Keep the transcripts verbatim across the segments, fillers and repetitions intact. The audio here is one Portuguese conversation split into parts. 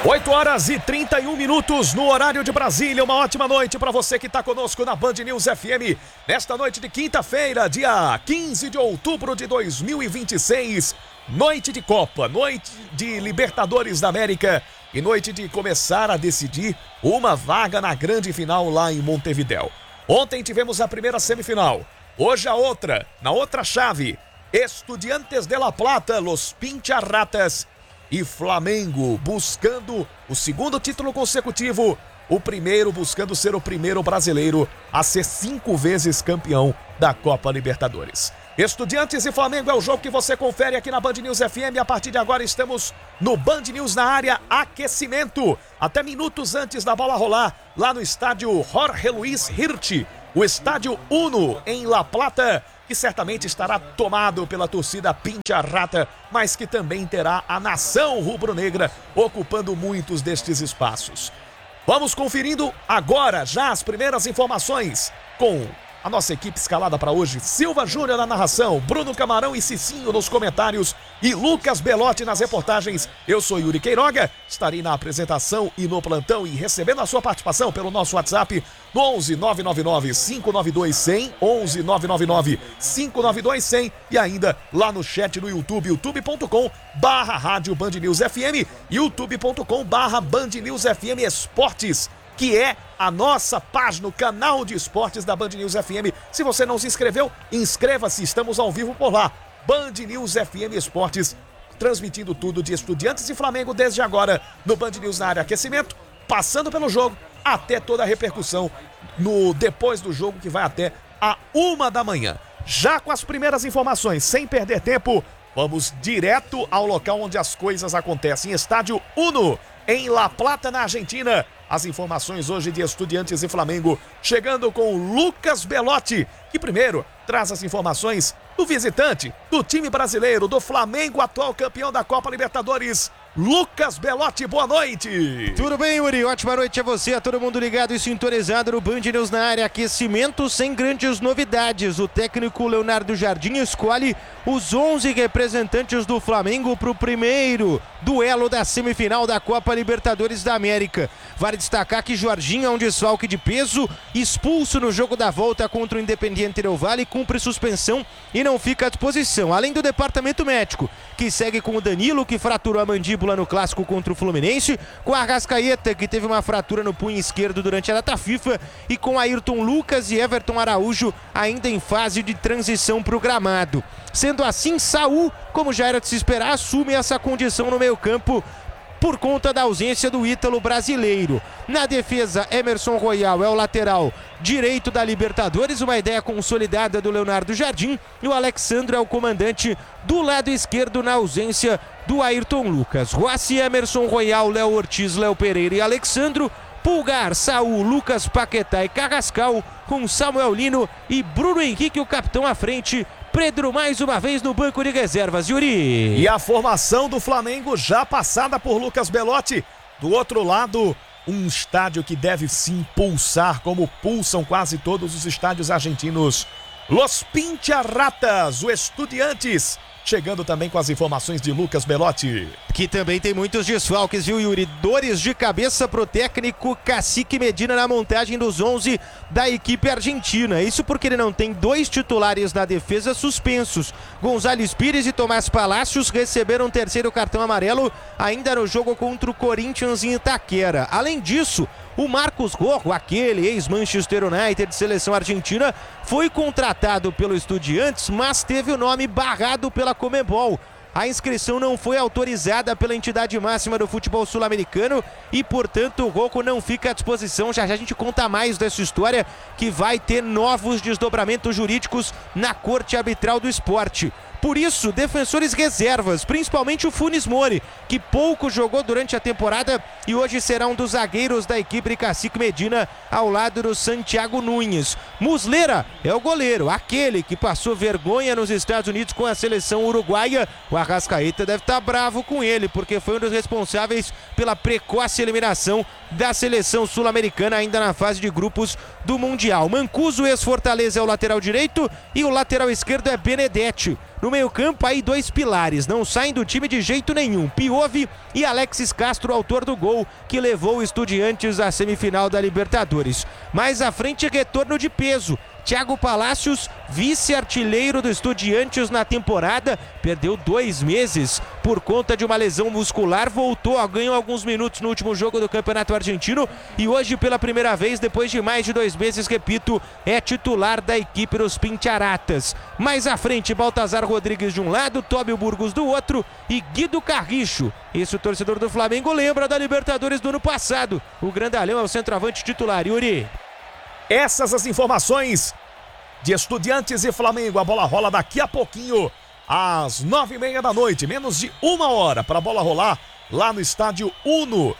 oito horas e trinta e um minutos no horário de Brasília. Uma ótima noite para você que está conosco na Band News F M. Nesta noite de quinta-feira, dia quinze de outubro de dois mil e vinte e seis. Noite de Copa, noite de Libertadores da América e noite de começar a decidir uma vaga na grande final lá em Montevidéu. Ontem tivemos a primeira semifinal, hoje a outra, na outra chave. Estudiantes de La Plata, Los Pincharratas e Flamengo buscando o segundo título consecutivo, o primeiro buscando ser o primeiro brasileiro a ser cinco vezes campeão da Copa Libertadores. Estudiantes e Flamengo é o jogo que você confere aqui na Band News F M. A partir de agora estamos no Band News na área aquecimento, até minutos antes da bola rolar, lá no estádio Jorge Luis Hirte, o estádio Uno em La Plata, que certamente estará tomado pela torcida Pincharrata, mas que também terá a nação rubro-negra ocupando muitos destes espaços. Vamos conferindo agora já as primeiras informações com a nossa equipe escalada para hoje: Silva Júnior na narração, Bruno Camarão e Cicinho nos comentários e Lucas Belotti nas reportagens. Eu sou Yuri Queiroga, estarei na apresentação e no plantão e recebendo a sua participação pelo nosso WhatsApp no onze nove nove nove cinco nove dois cem, onze nove nove nove cinco nove dois cem e ainda lá no chat no YouTube, youtube ponto com barra rádio Band News F M, youtube ponto com barra Band News F M Esportes, que é a nossa página, o canal de esportes da Band News F M. Se você não se inscreveu, inscreva-se, estamos ao vivo por lá. Band News F M Esportes, transmitindo tudo de Estudiantes e Flamengo desde agora no Band News na área aquecimento, passando pelo jogo até toda a repercussão no depois do jogo, que vai até a uma da manhã. Já com as primeiras informações, sem perder tempo, vamos direto ao local onde as coisas acontecem. Estádio Uno, em La Plata, na Argentina. As informações hoje de Estudiantes e Flamengo, chegando com o Lucas Belotti, que primeiro traz as informações do visitante, do time brasileiro, do Flamengo, atual campeão da Copa Libertadores. Lucas Belotti, boa noite. Tudo bem, Yuri? Ótima noite a você, a todo mundo ligado e sintonizado no Band News na área aquecimento, sem grandes novidades. O técnico Leonardo Jardim escolhe os onze representantes do Flamengo para o primeiro duelo da semifinal da Copa Libertadores da América. Vale destacar que Jorginho é um desfalque de peso, expulso no jogo da volta contra o Independiente Del Valle, cumpre suspensão e não fica à disposição. Além do departamento médico, que segue com o Danilo, que fraturou a mandíbula no clássico contra o Fluminense, com a Arrascaeta, que teve uma fratura no punho esquerdo durante a data FIFA, e com Ayrton Lucas e Everton Araújo ainda em fase de transição para o gramado. Sendo assim, Saul, como já era de se esperar, assume essa condição no meio-campo por conta da ausência do ítalo brasileiro. Na defesa, Emerson Royal é o lateral direito da Libertadores, uma ideia consolidada do Leonardo Jardim, e o Alexandre é o comandante do lado esquerdo na ausência do Ayrton Lucas. Rossi, Emerson Royal, Léo Ortiz, Léo Pereira e Alexandro. Pulgar, Saul, Lucas Paquetá e Carrascal, com Samuel Lino e Bruno Henrique, o capitão à frente. Pedro mais uma vez no banco de reservas, Yuri. E a formação do Flamengo já passada por Lucas Belotti. Do outro lado, um estádio que deve sim pulsar, como pulsam quase todos os estádios argentinos. Los Pincharratas, o Estudiantes, chegando também com as informações de Lucas Belotti. Que também tem muitos desfalques, viu, Yuri? Dores de cabeça pro técnico Cacique Medina na montagem dos onze da equipe argentina. Isso porque ele não tem dois titulares na defesa suspensos. González Pires e Tomás Palacios receberam um terceiro cartão amarelo ainda no jogo contra o Corinthians em Itaquera. Além disso, o Marcos Rojo, aquele ex-Manchester United de seleção argentina, foi contratado pelo Estudiantes, mas teve o nome barrado pela Conmebol. A inscrição não foi autorizada pela entidade máxima do futebol sul-americano e, portanto, o Rojo não fica à disposição. Já já a gente conta mais dessa história, que vai ter novos desdobramentos jurídicos na Corte Arbitral do Esporte. Por isso, defensores reservas, principalmente o Funes Mori, que pouco jogou durante a temporada e hoje será um dos zagueiros da equipe de Cacique Medina, ao lado do Santiago Nunes. Muslera é o goleiro, aquele que passou vergonha nos Estados Unidos com a seleção uruguaia. O Arrascaeta deve estar bravo com ele, porque foi um dos responsáveis pela precoce eliminação da seleção sul-americana ainda na fase de grupos do Mundial. Mancuso, ex-Fortaleza, é o lateral direito e o lateral esquerdo é Benedetti. No meio-campo, aí dois pilares, não saem do time de jeito nenhum. Piove e Alexis Castro, autor do gol que levou o Estudiantes à semifinal da Libertadores. Mais à frente, retorno de peso. Thiago Palacios, vice-artilheiro do Estudiantes na temporada, perdeu dois meses por conta de uma lesão muscular, voltou, ganhou alguns minutos no último jogo do Campeonato Argentino e hoje pela primeira vez, depois de mais de dois meses, repito, é titular da equipe dos Pincharatas. Mais à frente, Baltazar Rodrigues de um lado, Tóbio Burgos do outro e Guido Carricho. Esse o torcedor do Flamengo lembra da Libertadores do ano passado. O grandalhão é o centroavante titular, Yuri. Essas as informações de Estudiantes e Flamengo. A bola rola daqui a pouquinho, às nove e meia da noite. Menos de uma hora para a bola rolar lá no estádio Uno,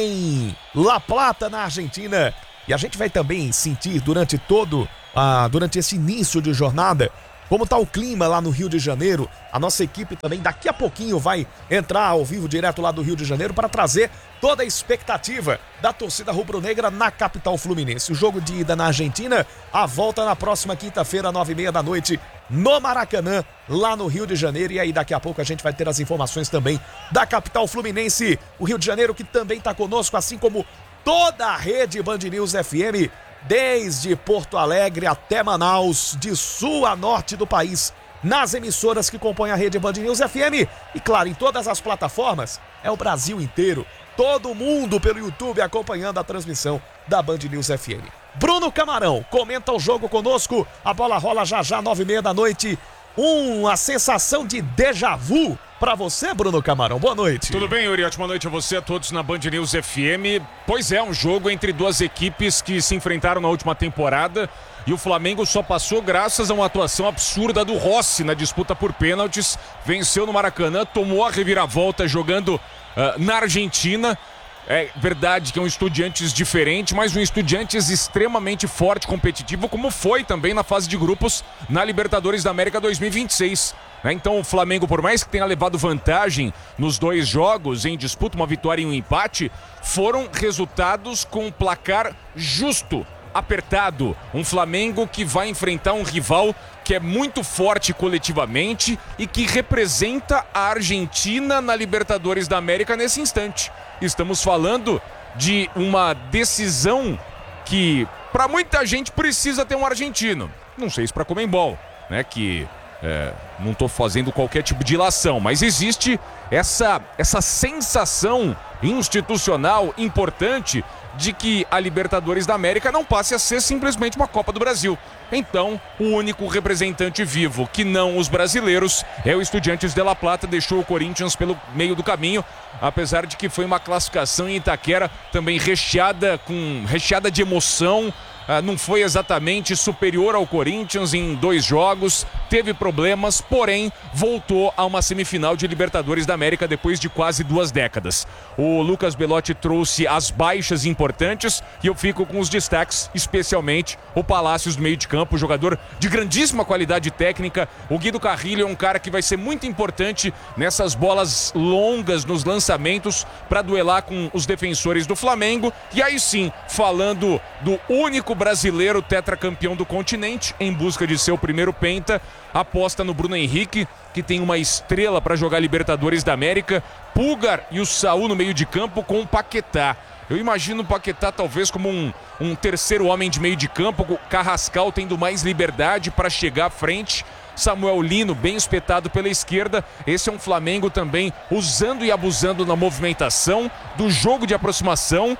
em La Plata, na Argentina. E a gente vai também sentir durante todo, ah, durante esse início de jornada, como está o clima lá no Rio de Janeiro. A nossa equipe também daqui a pouquinho vai entrar ao vivo direto lá do Rio de Janeiro para trazer toda a expectativa da torcida rubro-negra na capital fluminense. O jogo de ida na Argentina, a volta na próxima quinta-feira, nove e meia da noite, no Maracanã, lá no Rio de Janeiro. E aí daqui a pouco a gente vai ter as informações também da capital fluminense. O Rio de Janeiro que também está conosco, assim como toda a rede Band News F M, desde Porto Alegre até Manaus, de sul a norte do país, nas emissoras que compõem a rede Band News F M e, claro, em todas as plataformas. É o Brasil inteiro, todo mundo pelo YouTube acompanhando a transmissão da Band News F M. Bruno Camarão comenta o jogo conosco, a bola rola já já, nove e meia da noite. Uma sensação de déjà vu pra você, Bruno Camarão. Boa noite. Tudo bem, Yuri? Ótima noite a você, a todos na Band News F M. Pois é, um jogo entre duas equipes que se enfrentaram na última temporada e o Flamengo só passou graças a uma atuação absurda do Rossi na disputa por pênaltis. Venceu no Maracanã, tomou a reviravolta jogando uh, na Argentina. É verdade que é um Estudiantes diferente, mas um Estudiantes extremamente forte, competitivo, como foi também na fase de grupos na Libertadores da América dois mil e vinte e seis. Então o Flamengo, por mais que tenha levado vantagem nos dois jogos em disputa, uma vitória e um empate, foram resultados com placar justo, apertado. Um Flamengo que vai enfrentar um rival que é muito forte coletivamente e que representa a Argentina na Libertadores da América nesse instante. Estamos falando de uma decisão que, para muita gente, precisa ter um argentino. Não sei se para Conmebol, né? Que é, não estou fazendo qualquer tipo de ilação, mas existe essa, essa sensação institucional importante de que a Libertadores da América não passe a ser simplesmente uma Copa do Brasil. Então, o único representante vivo que não os brasileiros é o Estudiantes de La Plata, deixou o Corinthians pelo meio do caminho, apesar de que foi uma classificação em Itaquera também recheada, com, recheada de emoção. Ah, não foi exatamente superior ao Corinthians em dois jogos, teve problemas, porém voltou a uma semifinal de Libertadores da América depois de quase duas décadas. O Lucas Belotti trouxe as baixas importantes e eu fico com os destaques, especialmente o Palacios do meio de campo, jogador de grandíssima qualidade técnica. O Guido Carrilho é um cara que vai ser muito importante nessas bolas longas, nos lançamentos, para duelar com os defensores do Flamengo. E aí sim, falando do único brasileiro tetracampeão do continente, em busca de seu primeiro penta, aposta no Bruno Henrique, que tem uma estrela para jogar Libertadores da América, Pulgar e o Saúl no meio de campo com o Paquetá. Eu imagino o Paquetá talvez como um, um terceiro homem de meio de campo, o Carrascal tendo mais liberdade para chegar à frente, Samuel Lino bem espetado pela esquerda. Esse é um Flamengo também usando e abusando na movimentação, do jogo de aproximação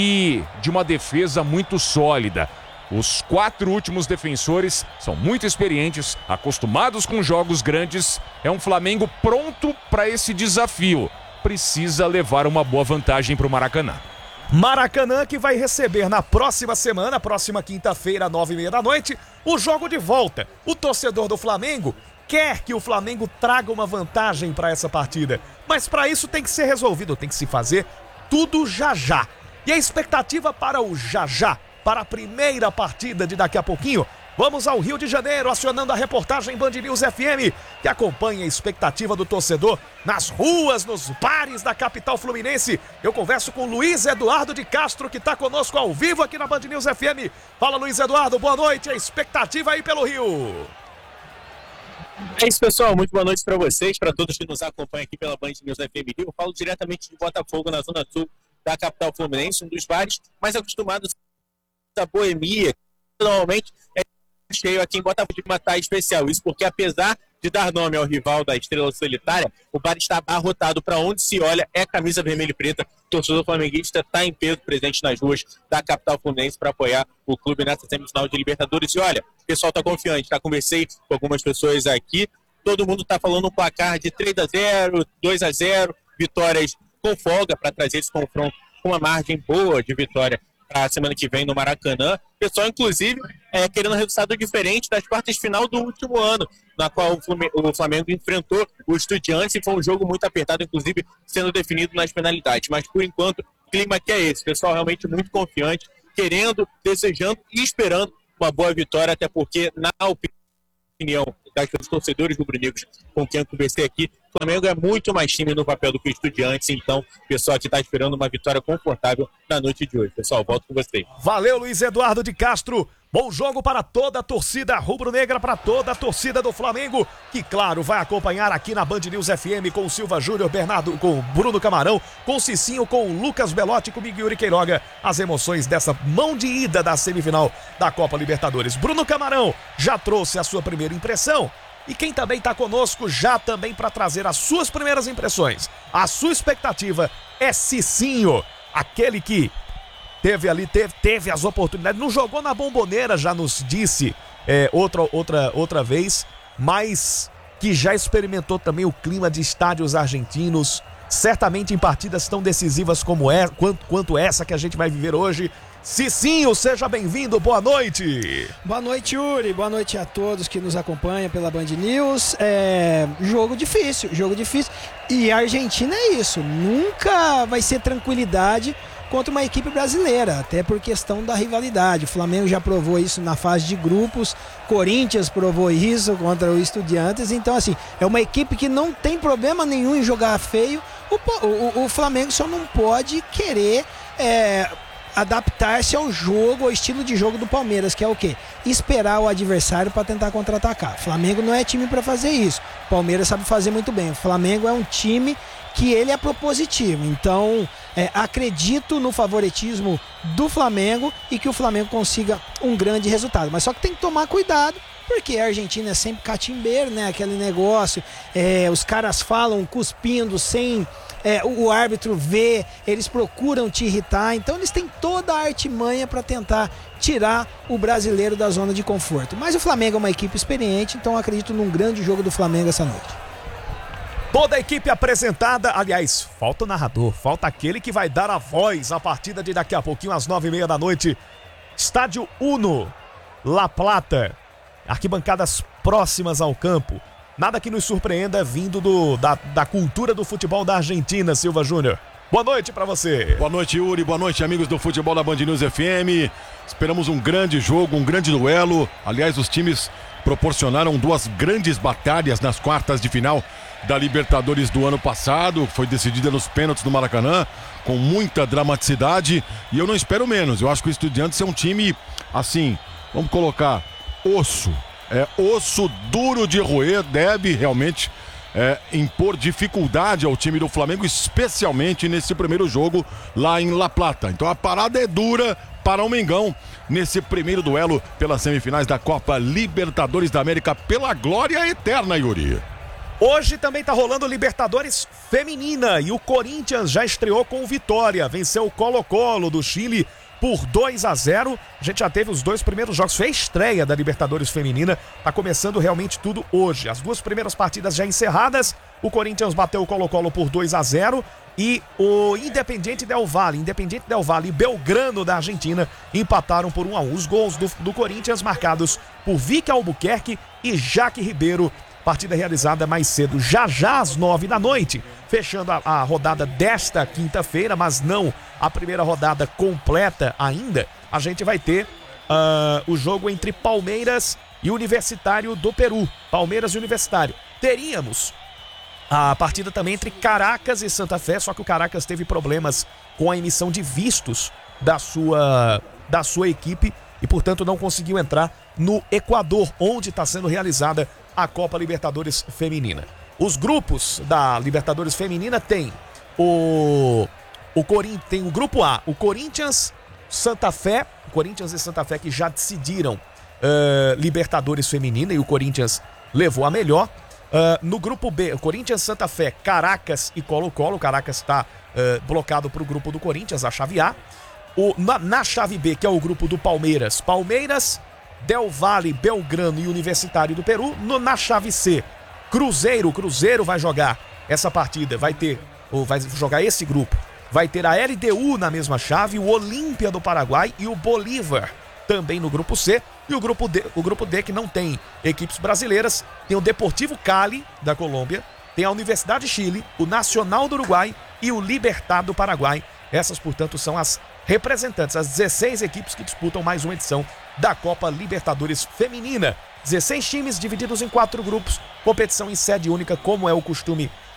e de uma defesa muito sólida. Os quatro últimos defensores são muito experientes, acostumados com jogos grandes. É um Flamengo pronto para esse desafio. Precisa levar uma boa vantagem para o Maracanã. Maracanã que vai receber na próxima semana, próxima quinta-feira, nove e meia da noite, o jogo de volta. O torcedor do Flamengo quer que o Flamengo traga uma vantagem para essa partida, mas para isso tem que ser resolvido, tem que se fazer tudo já já. E a expectativa para o já já, para a primeira partida de daqui a pouquinho, vamos ao Rio de Janeiro, acionando a reportagem Band News F M, que acompanha a expectativa do torcedor nas ruas, nos bares da capital fluminense. Eu converso com Luiz Eduardo de Castro, que está conosco ao vivo aqui na Band News F M. Fala, Luiz Eduardo, boa noite, a expectativa aí pelo Rio. É isso, pessoal. Muito boa noite para vocês, para todos que nos acompanham aqui pela Band News F M Rio. Eu falo diretamente de Botafogo, na zona sul da capital fluminense, um dos bares mais acostumados da boemia. Normalmente é cheio aqui em Botafogo, de uma tarde especial. Isso porque, apesar de dar nome ao rival da Estrela Solitária, o bar está abarrotado. Para onde se olha é camisa vermelha e preta. O torcedor flamenguista está em peso presente nas ruas da capital fluminense para apoiar o clube nessa semifinal de Libertadores. E olha, o pessoal está confiante, tá? Conversei com algumas pessoas aqui, todo mundo está falando um placar de três a zero, dois a zero, vitórias com folga para trazer esse confronto com uma margem boa de vitória para a semana que vem no Maracanã. O pessoal, inclusive, é, querendo um resultado diferente das quartas de final do último ano, na qual o Flamengo enfrentou o Estudiantes, e foi um jogo muito apertado, inclusive sendo definido nas penalidades. Mas, por enquanto, o clima que é esse. O pessoal realmente muito confiante, querendo, desejando e esperando uma boa vitória, até porque, na opinião dos torcedores rubro-negros com quem eu conversei aqui, o Flamengo é muito mais time no papel do que o Estudiantes. Então, o pessoal aqui está esperando uma vitória confortável na noite de hoje. Pessoal, volto com vocês. Valeu, Luiz Eduardo de Castro. Bom jogo para toda a torcida rubro-negra, para toda a torcida do Flamengo, que, claro, vai acompanhar aqui na Band News F M com o Silva Júnior, Bernardo, com o Bruno Camarão, com o Cicinho, com o Lucas Belotti, comigo Yuri Queiroga, as emoções dessa mão de ida da semifinal da Copa Libertadores. Bruno Camarão já trouxe a sua primeira impressão, e quem também está conosco já também para trazer as suas primeiras impressões, a sua expectativa é Cicinho, aquele que teve ali, teve, teve as oportunidades, não jogou na Bomboneira, já nos disse é, outra, outra, outra vez, mas que já experimentou também o clima de estádios argentinos, certamente em partidas tão decisivas como é, quanto, quanto essa que a gente vai viver hoje. Cicinho, seja bem-vindo, boa noite. Boa noite, Yuri, boa noite a todos que nos acompanham pela Band News. É, jogo difícil, jogo difícil, e a Argentina é isso, nunca vai ser tranquilidade contra uma equipe brasileira, até por questão da rivalidade. O Flamengo já provou isso na fase de grupos, Corinthians provou isso contra o Estudiantes, então assim, é uma equipe que não tem problema nenhum em jogar feio. O, o, o Flamengo só não pode querer é, adaptar-se ao jogo, ao estilo de jogo do Palmeiras, que é o quê? Esperar o adversário para tentar contra-atacar. O Flamengo não é time para fazer isso. O Palmeiras sabe fazer muito bem. O Flamengo é um time que ele é propositivo, então é, acredito no favoritismo do Flamengo e que o Flamengo consiga um grande resultado, mas só que tem que tomar cuidado, porque a Argentina é sempre catimbeiro, né, aquele negócio, é, os caras falam cuspindo sem é, o, o árbitro ver, eles procuram te irritar, então eles têm toda a artimanha para tentar tirar o brasileiro da zona de conforto, mas o Flamengo é uma equipe experiente, então acredito num grande jogo do Flamengo essa noite. Toda a equipe apresentada, aliás, falta o narrador, falta aquele que vai dar a voz à partida de daqui a pouquinho às nove e meia da noite. Estádio Uno, La Plata, arquibancadas próximas ao campo. Nada que nos surpreenda vindo do, da, da cultura do futebol da Argentina, Silva Júnior. Boa noite pra você. Boa noite, Yuri. Boa noite, amigos do futebol da Band News F M. Esperamos um grande jogo, um grande duelo. Aliás, os times proporcionaram duas grandes batalhas nas quartas de final da Libertadores do ano passado, foi decidida nos pênaltis do Maracanã, com muita dramaticidade, e eu não espero menos. Eu acho que o Estudiantes é um time, assim, vamos colocar, osso, é osso duro de roer, deve realmente é, impor dificuldade ao time do Flamengo, especialmente nesse primeiro jogo lá em La Plata. Então a parada é dura para o Mengão nesse primeiro duelo pelas semifinais da Copa Libertadores da América, pela glória eterna, Yuri. Hoje também tá rolando Libertadores Feminina e o Corinthians já estreou com vitória, venceu o Colo-Colo do Chile por dois a zero. A gente já teve os dois primeiros jogos, foi a estreia da Libertadores Feminina, tá começando realmente tudo hoje. As duas primeiras partidas já encerradas, o Corinthians bateu o Colo-Colo por dois a zero e o Independiente Del Valle, Independiente Del Valle e Belgrano da Argentina empataram por um a um. Os gols do, do Corinthians marcados por Vicky Albuquerque e Jaque Ribeiro. Partida realizada mais cedo, já já às nove da noite, fechando a, a rodada desta quinta-feira, mas não a primeira rodada completa ainda. A gente vai ter uh, o jogo entre Palmeiras e Universitário do Peru. Palmeiras e Universitário. Teríamos a partida também entre Caracas e Santa Fé, só que o Caracas teve problemas com a emissão de vistos da sua, da sua equipe e, portanto, não conseguiu entrar no Equador, onde está sendo realizada a Copa Libertadores Feminina. Os grupos da Libertadores Feminina tem o, o Corinthians, tem o grupo A, o Corinthians, Santa Fé, o Corinthians e Santa Fé que já decidiram uh, Libertadores Feminina e o Corinthians levou a melhor. Uh, no grupo B, o Corinthians, Santa Fé, Caracas e Colo-Colo. O Caracas está uh, blocado para o grupo do Corinthians, a chave A. O, na, na chave B, que é o grupo do Palmeiras, Palmeiras, Del Valle, Belgrano e Universitário do Peru. No, na chave C, Cruzeiro, o Cruzeiro vai jogar essa partida, vai ter, ou vai jogar esse grupo. Vai ter a L D U na mesma chave, o Olímpia do Paraguai e o Bolívar também no grupo C. E o grupo D, o grupo D que não tem equipes brasileiras, tem o Deportivo Cali da Colômbia, tem a Universidade de Chile, o Nacional do Uruguai e o Libertad do Paraguai. Essas, portanto, são as representantes, as dezesseis equipes que disputam mais uma edição da Copa Libertadores Feminina. dezesseis times divididos em quatro grupos, competição em sede única, como é o costume